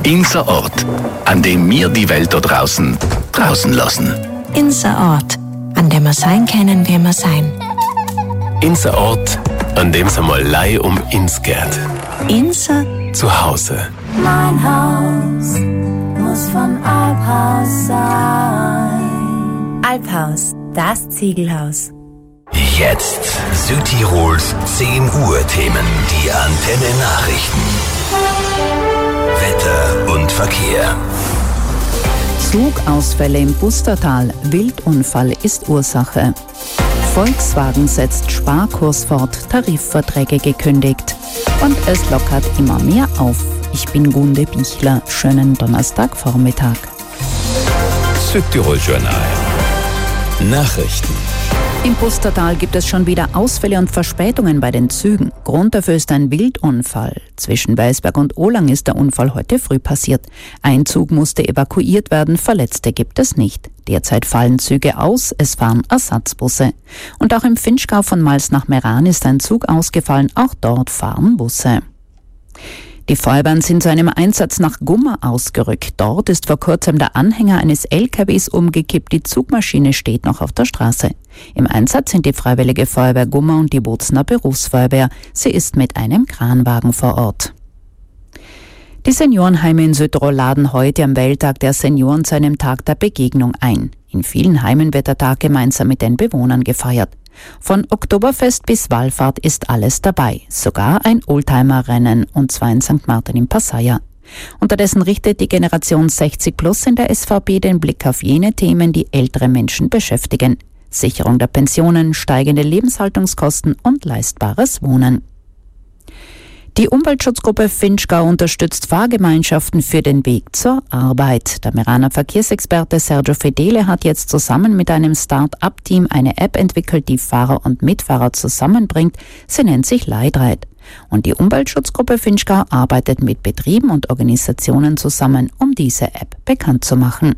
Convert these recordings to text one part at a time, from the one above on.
Unser Ort, an dem wir die Welt da draußen lassen. Unser Ort, an dem wir sein können, wie wir sein. Unser Ort, an dem es einmal Lei um uns geht. Unser Zuhause. Mein Haus muss von Alphaus sein. Alphaus, das Ziegelhaus. Jetzt Südtirols 10 Uhr Themen, die Antenne Nachrichten. Wetter und Verkehr. Zugausfälle im Pustertal. Wildunfall ist Ursache. Volkswagen setzt Sparkurs fort, Tarifverträge gekündigt. Und es lockert immer mehr auf. Ich bin Gunde Bichler. Schönen Donnerstagvormittag. Südtirol Journal. Nachrichten. Im Pustertal gibt es schon wieder Ausfälle und Verspätungen bei den Zügen. Grund dafür ist ein Wildunfall. Zwischen Weißberg und Ohlang ist der Unfall heute früh passiert. Ein Zug musste evakuiert werden, Verletzte gibt es nicht. Derzeit fallen Züge aus, es fahren Ersatzbusse. Und auch im Finchgau von Mals nach Meran ist ein Zug ausgefallen, auch dort fahren Busse. Die Feuerwehren sind zu einem Einsatz nach Gummer ausgerückt. Dort ist vor kurzem der Anhänger eines LKWs umgekippt. Die Zugmaschine steht noch auf der Straße. Im Einsatz sind die Freiwillige Feuerwehr Gummer und die Bozener Berufsfeuerwehr. Sie ist mit einem Kranwagen vor Ort. Die Seniorenheime in Südtirol laden heute am Welttag der Senioren zu einem Tag der Begegnung ein. In vielen Heimen wird der Tag gemeinsam mit den Bewohnern gefeiert. Von Oktoberfest bis Wallfahrt ist alles dabei, sogar ein Oldtimer-Rennen, und zwar in St. Martin im Passaia. Unterdessen richtet die Generation 60 Plus in der SVP den Blick auf jene Themen, die ältere Menschen beschäftigen. Sicherung der Pensionen, steigende Lebenshaltungskosten und leistbares Wohnen. Die Umweltschutzgruppe Finchgau unterstützt Fahrgemeinschaften für den Weg zur Arbeit. Der Meraner Verkehrsexperte Sergio Fedele hat jetzt zusammen mit einem Start-up-Team eine App entwickelt, die Fahrer und Mitfahrer zusammenbringt. Sie nennt sich Leidrad. Und die Umweltschutzgruppe Finchgau arbeitet mit Betrieben und Organisationen zusammen, um diese App bekannt zu machen.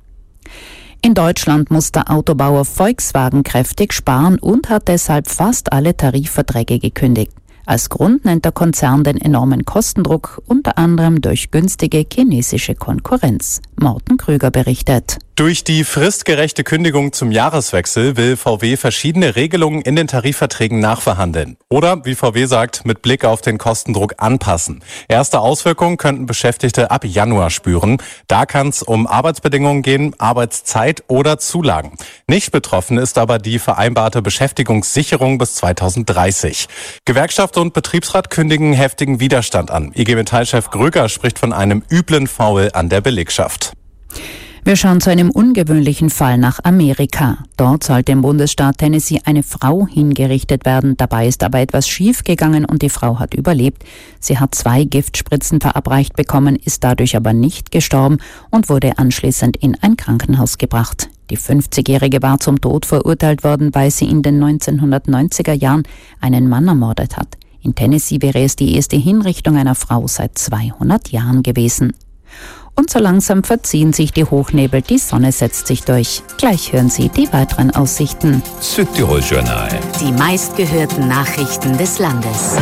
In Deutschland muss der Autobauer Volkswagen kräftig sparen und hat deshalb fast alle Tarifverträge gekündigt. Als Grund nennt der Konzern den enormen Kostendruck, unter anderem durch günstige chinesische Konkurrenz. Morten Krüger berichtet. Durch die fristgerechte Kündigung zum Jahreswechsel will VW verschiedene Regelungen in den Tarifverträgen nachverhandeln. Oder, wie VW sagt, mit Blick auf den Kostendruck anpassen. Erste Auswirkungen könnten Beschäftigte ab Januar spüren. Da kann es um Arbeitsbedingungen gehen, Arbeitszeit oder Zulagen. Nicht betroffen ist aber die vereinbarte Beschäftigungssicherung bis 2030. Gewerkschaft und Betriebsrat kündigen heftigen Widerstand an. IG Metall-Chef Gröger spricht von einem üblen Foul an der Belegschaft. Wir schauen zu einem ungewöhnlichen Fall nach Amerika. Dort sollte im Bundesstaat Tennessee eine Frau hingerichtet werden. Dabei ist aber etwas schief gegangen und die Frau hat überlebt. Sie hat 2 Giftspritzen verabreicht bekommen, ist dadurch aber nicht gestorben und wurde anschließend in ein Krankenhaus gebracht. Die 50-Jährige war zum Tod verurteilt worden, weil sie in den 1990er Jahren einen Mann ermordet hat. In Tennessee wäre es die erste Hinrichtung einer Frau seit 200 Jahren gewesen. Und so langsam verziehen sich die Hochnebel, die Sonne setzt sich durch. Gleich hören Sie die weiteren Aussichten. Südtirol Journal. Die meistgehörten Nachrichten des Landes.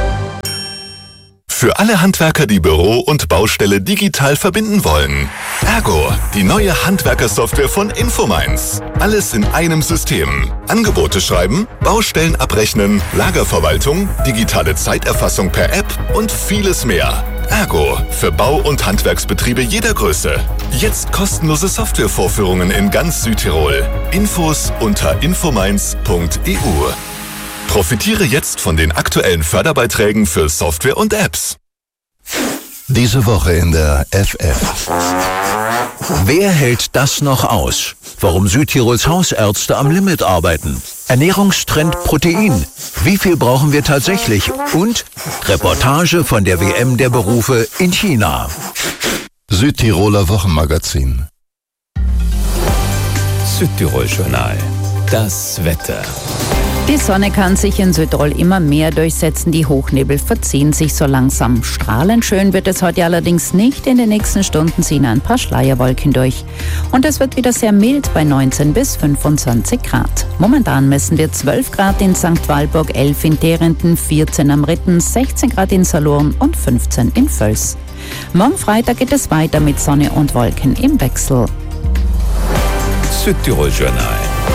Für alle Handwerker, die Büro und Baustelle digital verbinden wollen. Ergo, die neue Handwerkersoftware von Infomines. Alles in einem System. Angebote schreiben, Baustellen abrechnen, Lagerverwaltung, digitale Zeiterfassung per App und vieles mehr. Ergo, für Bau- und Handwerksbetriebe jeder Größe. Jetzt kostenlose Softwarevorführungen in ganz Südtirol. Infos unter infomines.eu. Profitiere jetzt von den aktuellen Förderbeiträgen für Software und Apps. Diese Woche in der FF. Wer hält das noch aus? Warum Südtirols Hausärzte am Limit arbeiten? Ernährungstrend Protein. Wie viel brauchen wir tatsächlich? Und Reportage von der WM der Berufe in China. Südtiroler Wochenmagazin. Südtirol Journal. Das Wetter. Die Sonne kann sich in Südtirol immer mehr durchsetzen, die Hochnebel verziehen sich so langsam. Strahlend schön wird es heute allerdings nicht, in den nächsten Stunden ziehen ein paar Schleierwolken durch. Und es wird wieder sehr mild bei 19 bis 25 Grad. Momentan messen wir 12 Grad in St. Walburg, 11 in Terenden, 14 am Ritten, 16 Grad in Salurn und 15 in Völs. Morgen Freitag geht es weiter mit Sonne und Wolken im Wechsel. Südtirol Journal.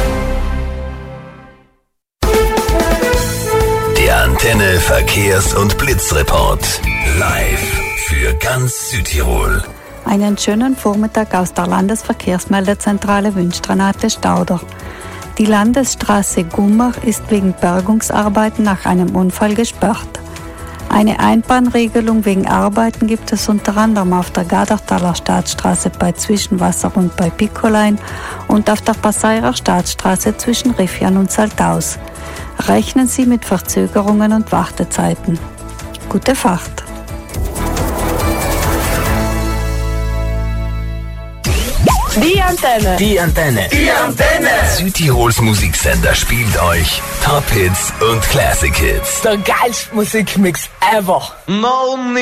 Der Antenne Verkehrs- und Blitzreport. Live für ganz Südtirol. Einen schönen Vormittag aus der Landesverkehrsmeldezentrale wünscht Renate Stauder. Die Landesstraße Gumbach ist wegen Bergungsarbeiten nach einem Unfall gesperrt. Eine Einbahnregelung wegen Arbeiten gibt es unter anderem auf der Gadertaler Staatsstraße bei Zwischenwasser und bei Piccolein und auf der Passairer Staatsstraße zwischen Riffian und Saltaus. Rechnen Sie mit Verzögerungen und Wartezeiten. Gute Fahrt! Die Antenne. Die Antenne. Die Antenne. Südtirols Musiksender spielt euch Top Hits und Classic Hits. Der geilste Musikmix ever. No